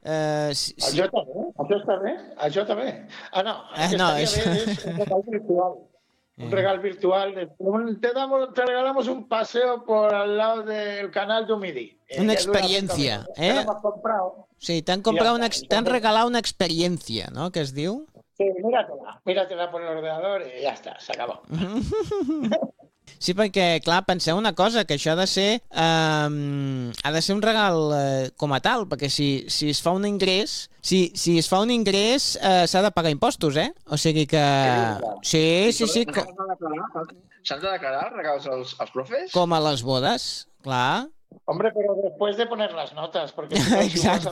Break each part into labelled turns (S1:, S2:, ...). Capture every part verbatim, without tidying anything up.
S1: Eh, si, si...
S2: Això també, això està bé, això també. Ah, no, el
S1: Eh,
S2: que
S1: no,
S2: estaria
S1: això...
S2: bé és un regal virtual. Un regal virtual. De, te, damos, te regalamos un paseo por al lado del canal de Umidi. Eh,
S1: una experiencia, ¿eh?
S2: Te lo comprado.
S1: Sí, t'han comprado una, t'han regalado una experiencia, ¿no? Que es diu.
S2: Sí, míratela, míratela por el ordenador i ja està, s'acabó.
S1: Sí, perquè, clar, penseu una cosa, que això ha de ser um, ha de ser un regal uh, com a tal, perquè si, si es fa un ingrés, si, si es fa un ingrés uh, s'ha de pagar impostos, eh? O sigui que... Sí, sí, sí.
S3: S'han de declarar els regals als, als profes?
S1: Com a les bodes, clar.
S2: Hombre, pero después de poner las notas, porque...
S1: Exacto.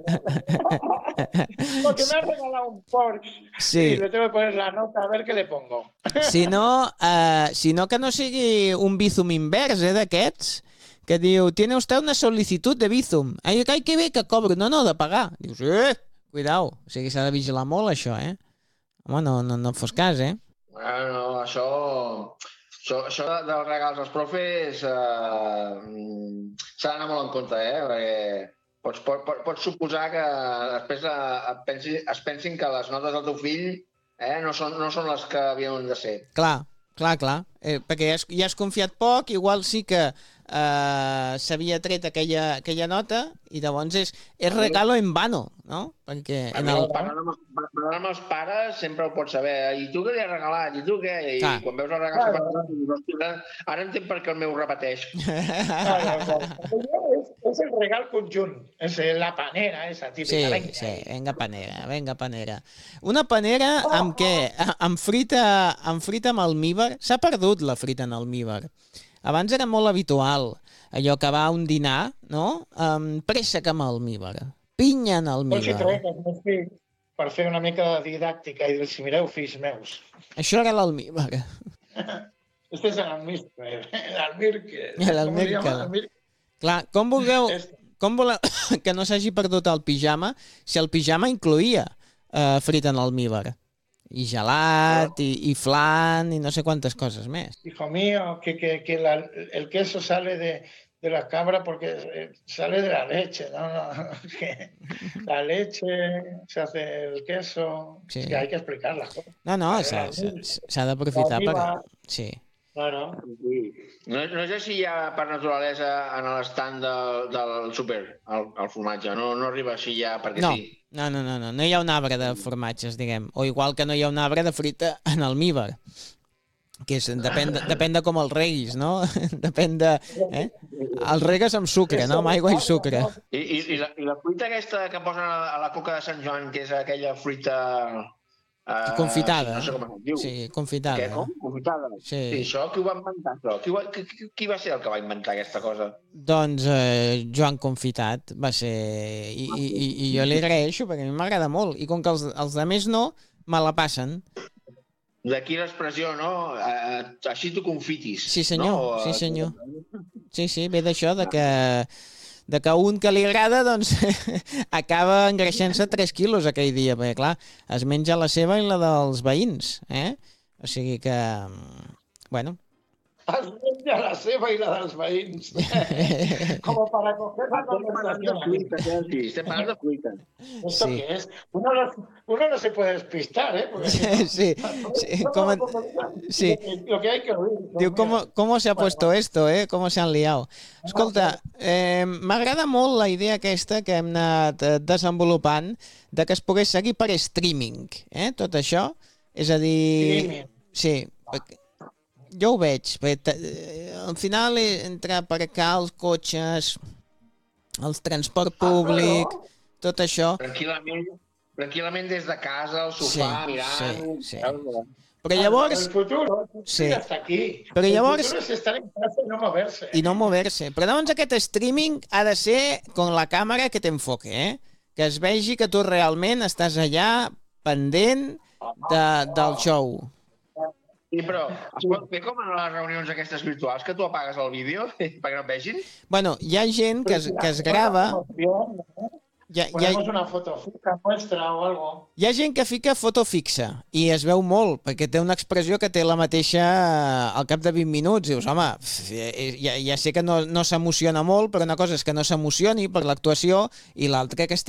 S2: Porque me ha regalado un Porsche sí. Y le tengo que poner la nota a ver qué le pongo.
S1: Si no, uh, si no que no sigui un Bizum invers, eh, d'aquests, que diu, tiene usted una solicitud de Bizum. Ai, ai, que bé que cobro. No, no, de pagar. Dius, eh, cuidao. O sigui, s'ha de vigilar molt, això, eh? Home, no, no, no et fos cas, eh?
S3: Bueno, això... Això, això dels regals als profes eh, s'ha d'anar molt en compte, eh? Perquè pots, pot, pots suposar que després es, pensi, es pensin que les notes del teu fill eh, no, són, no són les que havien de ser.
S1: Clar, clar, clar. Eh, perquè ja has, ja has confiat poc, igual sí que eh, s'havia tret aquella, aquella nota i llavors és, és regalo en vano, no? Perquè en el...
S3: Parlant amb, parlant amb els pares sempre ho pots saber. I tu què li has regalat? I tu què? I clar. Quan veus el regal separat, ara entenc per què el meu repeteix.
S2: és, és el regal conjunt. És la panera, esa típica.
S1: Sí,
S2: venga.
S1: sí, venga panera, venga panera. Una panera amb què? Amb frita, amb frita amb almívar. S'ha perdut la frita en almívar. Abans era molt habitual allò que va a un dinar, no? Um, préssec amb almívar. Pinya en almívar.
S2: Doncs hi trec els meus fills per fer una mica de didàctica i dir-los, mireu, fills meus.
S1: Això era l'almívar.
S2: Este és l'almísper. L'almírquer.
S1: L'almírquer. Clar, com vulgueu, com voleu que no s'hagi perdut el pijama si el pijama incloïa uh, frita en almívar? I gelat, i, i flan, i no sé quantes coses més.
S2: Hijo mío, que, que, que la, el queso sale de, de la cabra porque sale de la leche, ¿no? no que la leche, se hace el queso, sí. Es que hay que explicar las cosas.
S1: No, no, s'ha d'aprofitar per... Sí.
S2: Claro.
S3: No, no sé si hi ha per naturalesa en l'estand del, del súper, el, el formatge, no, no arriba així ja perquè
S1: no.
S3: sí.
S1: No, no, no, no, no hi ha un arbre de formatges, diguem. O igual que no hi ha un arbre de frita en almívar. Que és, depèn, de, depèn de com el reguis, no? Depèn de... Eh? El regues amb sucre, no? Amb aigua i sucre.
S3: I, i, i, la, i la fruita aquesta que posen a la, a la coca de Sant Joan, que és aquella fruita... Uh,
S1: confitada.
S3: No sé com es diu.
S1: Sí, confitada.
S3: Què, com? Confitada.
S1: Sí.
S3: Sí, això, qui ho va inventar, això? Qui, va, qui, qui va ser el que va inventar aquesta cosa?
S1: Doncs eh, Joan Confitat va ser... I, i, i jo li agraeixo, perquè a mi m'agrada molt. I com que els, els altres no, me la passen.
S3: D'aquí l'expressió, no? Uh, així tu confitis.
S1: Sí, senyor.
S3: No?
S1: Sí, senyor. Sí, sí, ve d'això, de que... de que un que li agrada, doncs, acaba engreixant-se tres quilos aquell dia, perquè, clar, es menja la seva i la dels veïns, eh? O sigui que, bueno...
S2: Es menja la seva i la dels veïns. Como para coger la conversación.
S3: Sí, estem parlant de fruita.
S2: ¿Esto sí. qué es? Uno no, uno no se puede despistar, ¿eh? Porque
S1: sí, sí. ¿Cómo, sí.
S2: Lo que hay que oír.
S1: Diu, ¿cómo, ¿cómo se ha puesto esto, eh? ¿Cómo se han liado? Escolta, eh, m'agrada molt la idea aquesta que hem anat desenvolupant de que es pogués seguir per streaming, eh? Tot això. És a dir...
S2: Streaming.
S1: Sí, jo ho veig, perquè al final entre aparcar els cotxes, el transport públic, tot això...
S3: Tranquil·lament, tranquil·lament des de casa, al sofà, sí, mirant...
S1: Sí, sí. Però llavors...
S2: El futuro,
S1: sí.
S2: Hasta aquí.
S1: Però llavors...
S2: El futuro es estar en casa y no moverse.
S1: I no moverse. Però llavors aquest streaming ha de ser con la càmera que t'enfoque, eh? Que es vegi que tu realment estàs allà pendent de, del show.
S3: Sí, però es pot fer com en les reunions aquestes virtuals, que tu apagues el vídeo perquè no et vegin?
S1: Bueno, hi ha gent que es, que es grava... Hi ha, hi ha...
S2: una foto fixa nuestra o algo.
S1: Hi ha gent que fica foto fixa i es veu molt, perquè té una expressió que té la mateixa al cap de vint minuts. Dius, home, ja, ja sé que no, no s'emociona molt, però una cosa és que no s'emocioni per l'actuació i l'altra que estigui